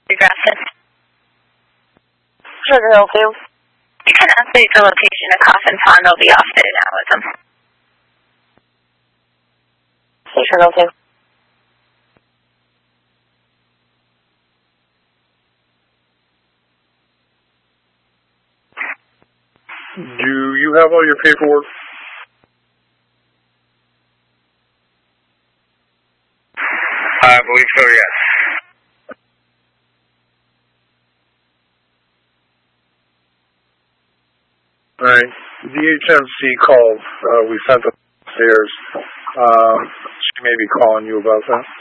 Grafton. Sugar Hill 2. You can update the location of Coffin Pond. They'll be off today now with them. Sugar Hill 2. Do you have all your paperwork? I believe so, yes. All right. The HMC called. We sent them upstairs. She may be calling you about that.